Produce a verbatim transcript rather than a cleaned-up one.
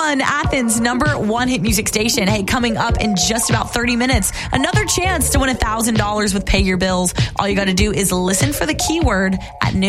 one, Athens, number one hit music station. Hey, coming up in just about thirty minutes, another chance to win one thousand dollars with Pay Your Bills. All you got to do is listen for the keyword at noon.